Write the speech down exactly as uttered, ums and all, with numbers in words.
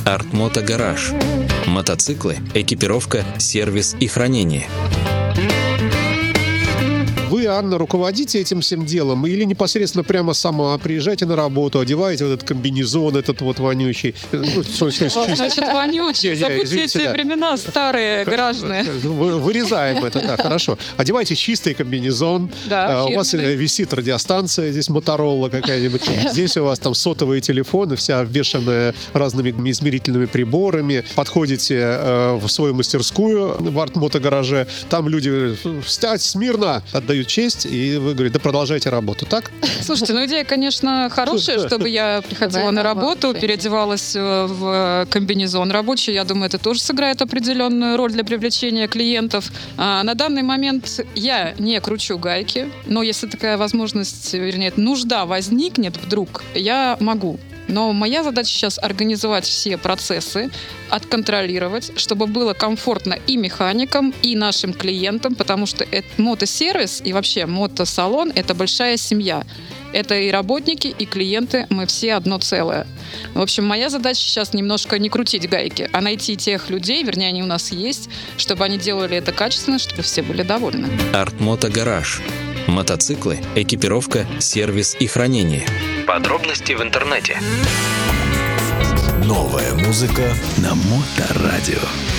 Артмото Гараж. Мотоциклы, экипировка, сервис и хранение. Вы, Анна, руководите этим всем делом или непосредственно прямо сама приезжаете на работу, одеваете вот этот комбинезон, этот вот вонючий? Ну, значит, вонючий? Забудьте эти времена старые, гаражные. Вырезаем это, да, хорошо. Одевайте чистый комбинезон. Да, у вас висит радиостанция, здесь Моторола какая-нибудь. Здесь у вас там сотовые телефоны, вся обвешанная разными измерительными приборами. Подходите э, в свою мастерскую в Артмото Гараже. Там люди «Встать смирно!» отдают честь, и вы говорите, да продолжайте работу, так? Слушайте, ну идея, конечно, хорошая, чтобы я приходила на работу, переодевалась в комбинезон рабочий. Я думаю, это тоже сыграет определенную роль для привлечения клиентов. А на данный момент я не кручу гайки, но если такая возможность, вернее, нужда возникнет вдруг, я могу. Но моя задача сейчас организовать все процессы, отконтролировать, чтобы было комфортно и механикам, и нашим клиентам, потому что это мотосервис и вообще мотосалон — это большая семья. Это и работники, и клиенты, мы все одно целое. В общем, моя задача сейчас немножко не крутить гайки, а найти тех людей, вернее, они у нас есть, чтобы они делали это качественно, чтобы все были довольны. Артмото Гараж. Мотоциклы, экипировка, сервис и хранение. Подробности в интернете. Новая музыка на Моторадио.